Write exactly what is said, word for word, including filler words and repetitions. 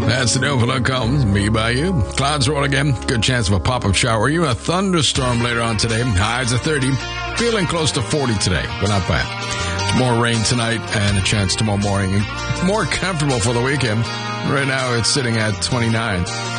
That's the Nova Look comes, me by you. Clouds roll again. Good chance of a pop-up shower. Even a thunderstorm later on today. Highs of thirty. Feeling close to forty today, but not bad. More rain tonight and a chance tomorrow morning. More comfortable for the weekend. Right now it's sitting at twenty-nine.